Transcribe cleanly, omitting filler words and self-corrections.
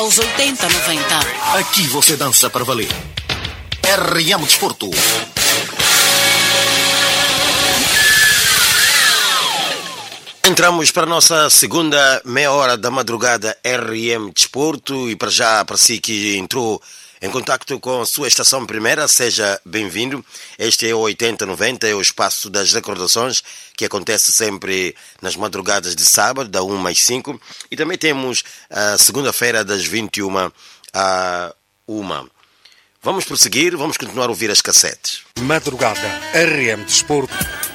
Aos 80, 90. Aqui você dança para valer. RM Desporto. Entramos para a nossa segunda meia hora da madrugada RM Desporto e para si que entrou em contacto com a sua estação primeira, seja bem-vindo. Este é o 80-90, é o espaço das recordações que acontece sempre nas madrugadas de sábado, da 1 às 5. E também temos a segunda-feira das 21 à 1. Vamos prosseguir, vamos continuar a ouvir as cassetes. Madrugada RM Desporto.